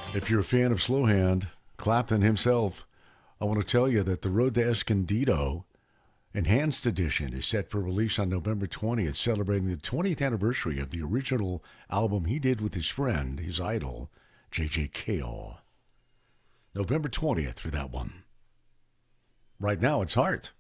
If you're a fan of Slowhand, Clapton himself, I want to tell you that the Road to Escondido Enhanced Edition is set for release on November 20th, celebrating the 20th anniversary of the original album he did with his friend, his idol, J.J. Cale. November 20th for that one. Right now, it's Heart.